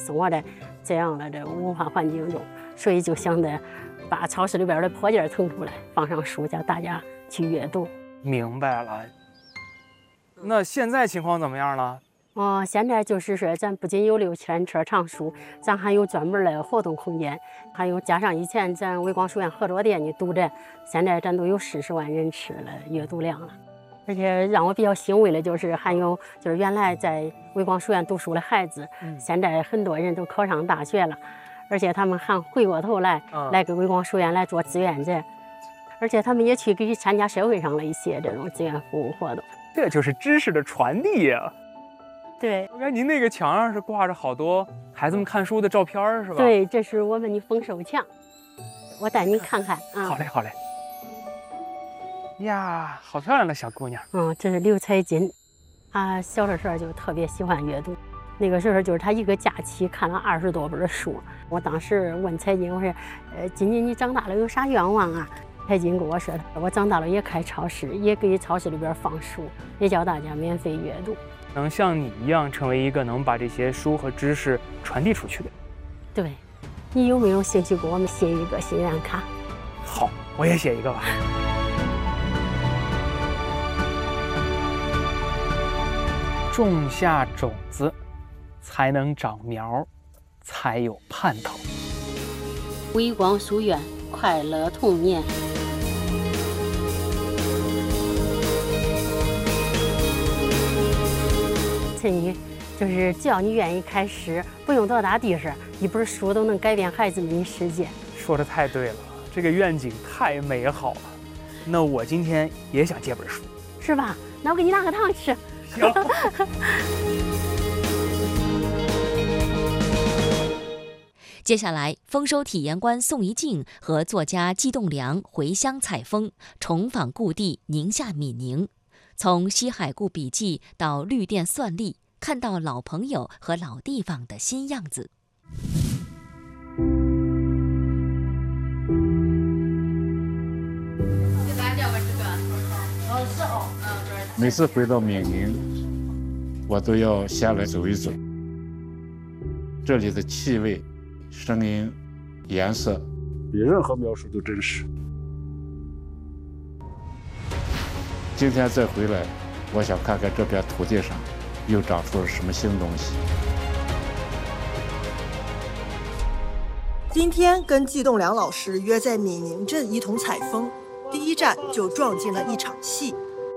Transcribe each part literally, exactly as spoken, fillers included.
生活在这样的这文化环境中，所以就想着把超市里边的破件腾出来，放上书，叫大家去阅读。 明白了。那现在情况怎么样了？ 哦，现在就是说，咱不仅有六千册藏书，咱还有专门的活动空间，还有加上以前咱微光书院合作店的读者，现在咱都有四十万人次的阅读量了。而且让我比较欣慰的就是，还有就是原来在微光书院读书的孩子，嗯、现在很多人都考上大学了，而且他们还回过头来、嗯、来给微光书院来做志愿者，而且他们也去给参加社会上的一些这种志愿服务活动。 这就是知识的传递呀！ 对， 我看您那个墙上是挂着好多孩子们看书的照片，是吧？ 对，这是我们的丰收墙，我带您看看啊。 好嘞，好嘞。呀，好漂亮的小姑娘。 嗯，这是刘彩金，她小的时候就特别喜欢阅读。那个时候就是她一个假期看了二十多本书。我当时问彩金，我说：“呃，金金，你长大了有啥愿望啊？”彩金跟我说：“我长大了也开超市，也给超市里边放书，也叫大家免费阅读。” 能像你一样成为一个能把这些书和知识传递出去的。 对，你有没有兴趣给我们写一个心愿卡？ 好，我也写一个吧。种下种子，才能长苗，才有盼头。 微光书院，快乐童年。陈宇，就是只要你愿意开始，不用多大地势，一本书都能改变孩子们的世界。 说的太对了，这个愿景太美好了。那我今天也想借本书， 是吧？那我给你拿个糖吃。 行。 接下来，丰收体验官宋一静和作家季栋梁回乡采风，重访故地宁夏闽宁，从西海固笔记到绿店算力，看到老朋友和老地方的新样子。 每次回到闽宁，我都要下来走一走。这里的气味、声音、颜色，比任何描述都真实。今天再回来，我想看看这片土地上又长出了什么新东西。 今天跟季栋梁老师约在闽宁镇一同采风，第一站就撞进了一场戏。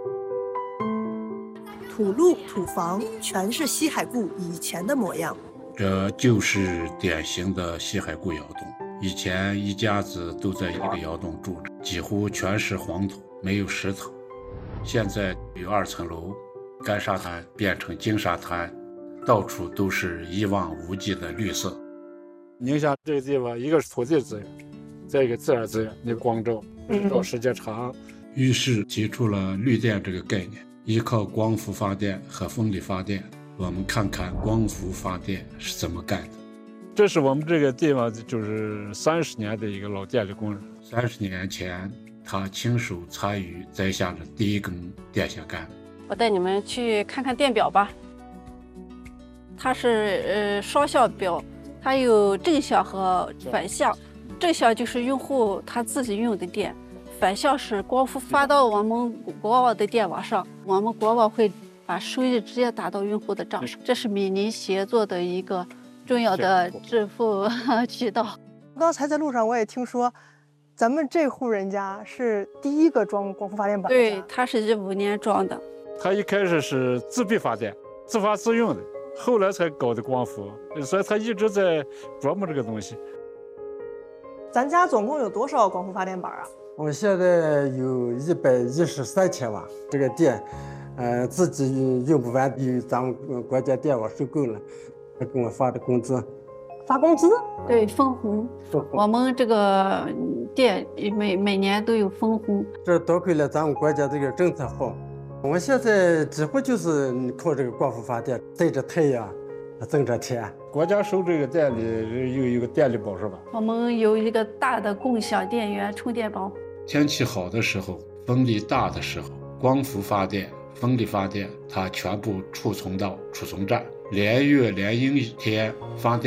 土路土房全是西海固以前的模样， 这就是典型的西海固窑洞。以前一家子都在一个窑洞住着，几乎全是黄土，没有石头。现在有二层楼，干沙滩变成金沙滩，到处都是一望无际的绿色。宁夏这个地方，一个是土地资源，再一个自然资源，那个光照日照时间长，于是提出了绿电这个概念。依靠光伏发电和风力发电，我们看看光伏发电是怎么干的。这是我们这个地方就是三十年的一个老电力工人。三十年前，他亲手参与栽下了第一根电线杆。 我带你们去看看电表吧。它是呃双效表，它有正效和反效。正效就是用户他自己用的电。反效是光伏发到我们国网的电网上，我们国网会把收益直接打到用户的账上。这是闽宁协作的一个重要的支付渠道。 刚才在路上我也听说，咱们这户人家是第一个装光伏发电板。 对，他是一五年装的。 他一开始是自闭发电，自发自用的，后来才搞的光伏，所以他一直在琢磨这个东西。 咱家总共有多少光伏发电板啊？ 我们现在有一百一十三千瓦，这个电，呃，自己用不完，有咱们国家电网收购了，他给我发的工资。 发工资？ 对，分红。我们这个店每每年都有分红。 这多亏了咱们国家这个政策好，我们现在几乎就是靠这个光伏发电，晒着太阳，挣着钱。 国家收这个电力有一个电力宝是吧？ 我们有一个大的共享电源充电宝。 天气好的时候，风力大的时候，光伏发电、风力发电，它全部储存到储存站，连月连阴天发电。